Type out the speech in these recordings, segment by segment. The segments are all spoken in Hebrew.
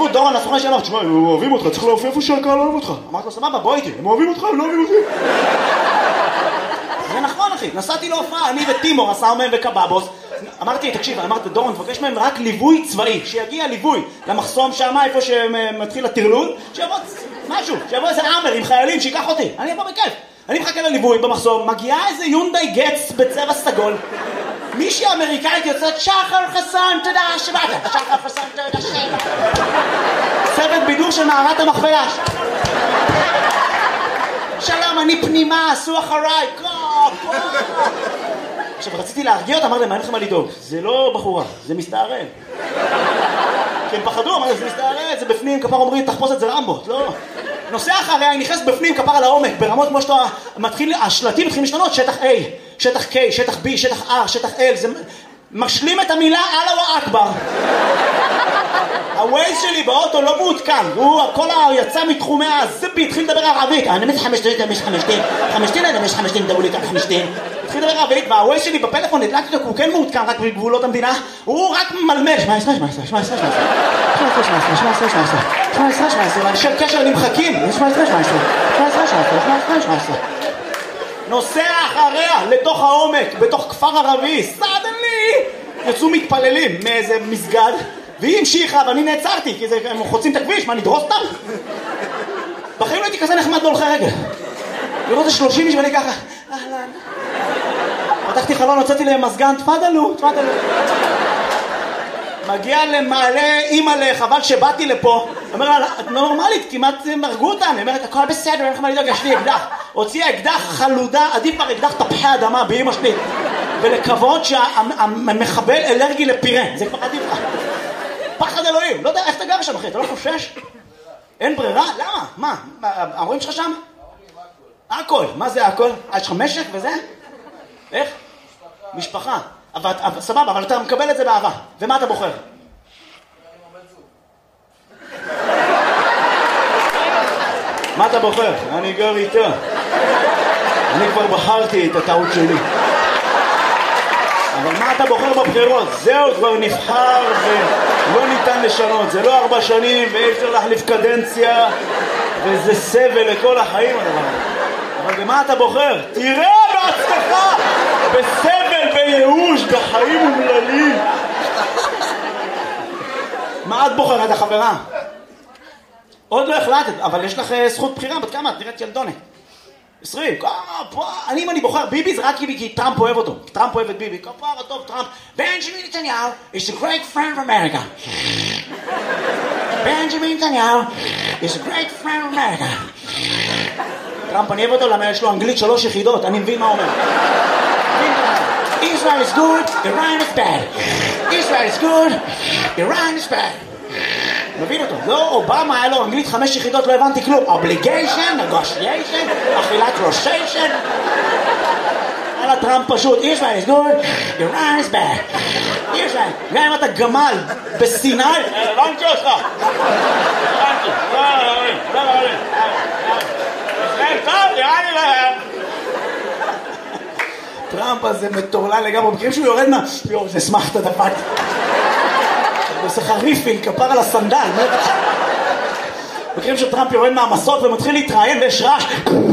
בהתנדבות, דורון הסוכן שלי אמר, תשמע, הם אוהבים אותך, צריך להופיע איפה שהקהל אוהב אותך. אמרתי לו, סבבה, בוא איתי, הם אוהבים אותך, הם לא אוהבים אותי. זה נכון, אחי, נסעתי להופעה, אני וטימור, הסאומן וקבאבוס. אמרתי, תקשיב, אמרתי, דורון, תבקש מהם רק ליווי צבאי, שיגיע ליווי למחסום שם, איפה שמתחיל הטרלול, שיבוא משהו, שיבוא איזה אמר עם חיילים, שיקח אותי, אני אבוא בכיף. אני מחכה לליווי במחסום, מגיעה איזה יונדאי גץ בצבע סגול. מישהי אמריקאית יוצאת, שחר חסון, תודה שבאת, שחר חסון, תודה שבאת. צוות בידור של מערת המכפלה. שלום, אני פנימה, עשו אחריי, עכשיו, רציתי להרגיע אותה, אמרתי להם, אין לכם מה לדאוג, זה לא בחורה, זה מסתערל. כי הם פחדו, אמרתי, זה מסתערל, זה בפנים, כפר אומרים, תחפוש את זה רמבו, לא. נוסע אחריה, היא נכנס בפנים, כפר על העומק, ברמות כמו שאתה מתחיל, השלטים מתחילים לשנות, שטח A, שטח K, שטח B, שטח R, שטח L, זה משלים את המילה אללה אכבר. הווייז שלי באוטו לא מעודכן, הוא הכל יצא מתחומי הזיפי, התחיל לדבר ערבית, אני מזה 5 דברו לי כאן 5 התחיל לדבר ערבית, והווייז שלי בפלאפון הדלקתי אותו, הוא כן מעודכן רק בגבולות המדינה, הוא רק מלמל 17, של קשר נמחקים 17 נוסע אחריה לתוך העומק, בתוך כפר ערבי, סדנלי יצאו מתפללים מאיזה מסגד, והיא המשיכה ואני נעצרתי כי הם חוצים את הכביש, מה נדרוס אותם? בחיים לא הייתי כזה נחמד בהולכי רגל, לראות את 30 איש ואני ככה אהלן, פתחתי חלון, הוצאתי להם מזגן, תפדלו מגיע למעלה אימא'לה, חבל שבאתי לפה. אומר לה, את נורמלית, כמעט מרגו אותה. אני אומרת, הכל בסדר, אין לך מה לדאוג, יש לי אקדח. הוציאה אקדח חלודה, עדיף כבר אקדח תפוחי אדמה באמא שלי. ולקוות שהמחבל אלרגי לפירה, זה כבר עדיף לך. פחד אלוהים, לא יודע איך אתה גר שם אחי, אתה לא חושש? אין ברירה? למה? מה? ההורים שלך שם? הכל, מה זה הכל? יש לך משק וזה? איך? משפחה. סבבה, אבל אתה מקבל את זה באהבה. ומה אתה בוחר? מה אתה בוחר? אני גר איתה. אני כבר בחרתי את הטעות שלי. אבל מה אתה בוחר בבחירות? זהו, כבר נבחר ולא ניתן לשנות. זה לא 4 שנים ואי אפשר להחליף קדנציה וזה סבל לכל החיים הדבר. אבל במה אתה בוחר? תראה בעצמך! בסבל, בייאוש, בחיים אומללים. מה את בוחרת, החברה? עוד לא החלטת, אבל יש לך זכות בחירה, בת כמה? את נראית ילדונת. 20, אם אני בוחר ביבי זה רק כי טראמפ אוהב אותו. טראמפ אוהב את ביבי, כפרה טוב טראמp. בנג'מין נתניהו is a great friend of America. בנג'מין נתניהו is a great friend of America. טראמפ אני אוהב אותו למה יש לו אנגלית 3 יחידות, אני מבין מה אומר. Israel is good, Iran is bad. Israel is good, Iran is bad. מבין אותו. לא, אובמה היה לו אנגלית 5 יחידות, לא הבנתי כלום. Obligation, negotiation, אכילת רושיישן. על הטראמפ פשוט. Israel is good, Iran is bad. Israel, גם אם אתה גמל בסיני, הבנתי אותך. הבנתי. לא. ישראל טוב, נראה לי להם. טראמפ הזה מטורלל לגמרי, מכירים שהוא יורד זה שמחת דפק. עושה חריפין, כפר על הסנדל. מכירים שטראמפ יורד מהמסות ומתחיל להתראיין ויש רעש.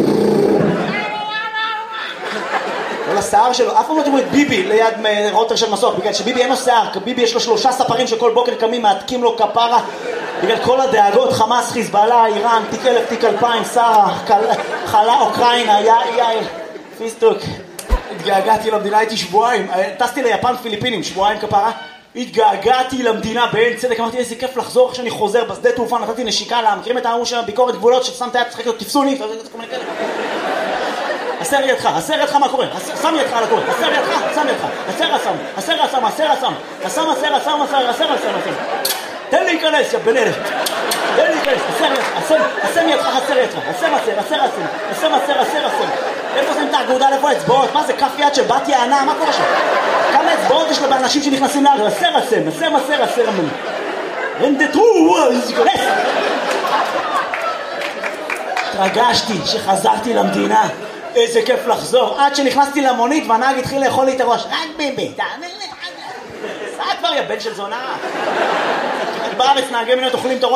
כל השיער שלו, אף פעם לא תראו את ביבי ליד רוטר של מסוק, בגלל שביבי אין לו שיער, ביבי יש לו 3 ספרים שכל בוקר קמים, מעתקים לו כפרה, בגלל כל הדאגות, חמאס, חיזבאללה, איראן, תיק 1000, תיק 2000, שרה, חלה, אוקראינה, יאיר, פיסטוק. התגעגעתי למדינה, הייתי שבועיים, טסתי ליפן פיליפינים, שבועיים כפרה, התגעגעתי למדינה בעין צדק, אמרתי איזה כיף לחזור כשאני חוזר בשדה תעופה, נתתי נשיקה לה, מכירים את ההוא של ביקורת גבולות ששמת יד, תשחק לו, תפסו לי, הסר ידך מה קורה, שם ידך על הקורא, הסר ידך, שם ידך, הסר תן לי להיכנס, יא בן אלף, תן לי להיכנס, הסם ידך, הסם, איפה זה נתח גאודה לפה אצבעות, מה זה כף יד של בת יענה, מה קורה שם? כמה אצבעות יש לאנשים שנכנסים לארץ, הסם, רנדטרו, להיכנס. התרגשתי שחזרתי למדינה, איזה כיף לחזור, עד שנכנסתי למונית והנהג התחיל לאכול לי את הראש, רק ביבי, תענה לי, סע כבר יא בן של זונה. בארץ נהגי מוניות אוכלים את הראש